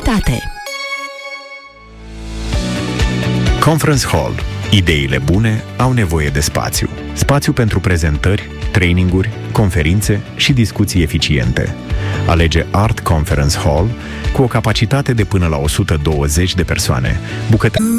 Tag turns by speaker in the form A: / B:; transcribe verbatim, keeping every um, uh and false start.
A: calitate.
B: Conference Hall. Ideile bune au nevoie de spațiu. Spațiu pentru prezentări, traininguri, conferințe și discuții eficiente. Alege Art Conference Hall cu o capacitate de până la o sută douăzeci de persoane. Bucătă